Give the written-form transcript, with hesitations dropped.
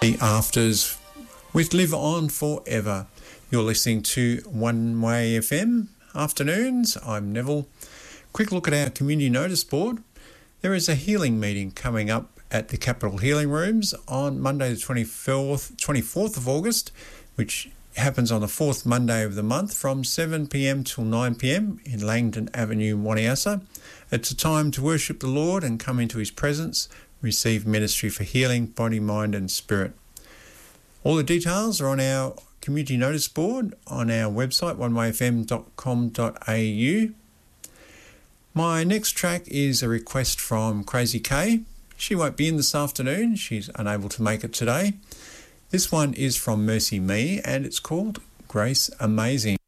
The Afters with Live On Forever. You're listening to One Way FM Afternoons. I'm Neville. Quick look at our community notice board. There is a healing meeting coming up at the Capital Healing Rooms on Monday the 24th of August, which happens on the fourth Monday of the month from 7 p.m. till 9 p.m. in Langdon Avenue, Waniasa. It's a time to worship the Lord and come into his presence, receive ministry for healing, body, mind and spirit. All the details are on our community notice board on our website, onewayfm.com.au. My next track is a request from Crazy K. She won't be in this afternoon. She's unable to make it today. This one is from Mercy Me and it's called Grace Amazing.